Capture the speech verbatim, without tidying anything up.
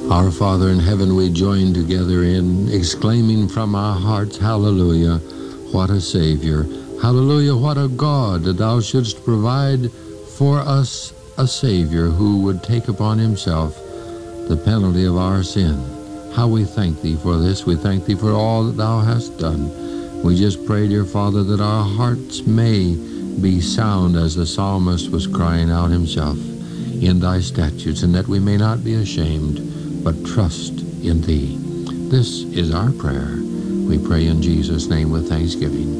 Our Father in heaven, we join together in exclaiming from our hearts, hallelujah, what a Savior. Hallelujah, what a God that thou shouldst provide for us a Savior who would take upon himself the penalty of our sin. How we thank thee for this. We thank thee for all that thou hast done. We just pray, dear Father, that our hearts may be sound as the psalmist was crying out himself in thy statutes, and that we may not be ashamed, but trust in thee. This is our prayer. We pray in Jesus' name with thanksgiving.